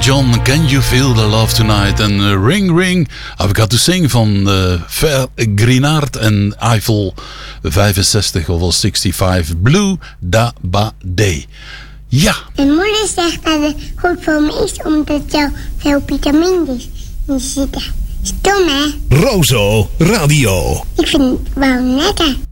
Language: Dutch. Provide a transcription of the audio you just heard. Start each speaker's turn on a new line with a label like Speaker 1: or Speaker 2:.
Speaker 1: John, Can You Feel the Love Tonight? En Ring Ring, I've Got to Sing van Ver Grinaert en Eiffel 65 of 65 Blue Da Ba Day. Ja.
Speaker 2: Mijn moeder zegt dat het goed voor me is omdat er veel vitamines in zitten. Stom hè?
Speaker 3: Rozo Radio.
Speaker 2: Ik vind het wel lekker.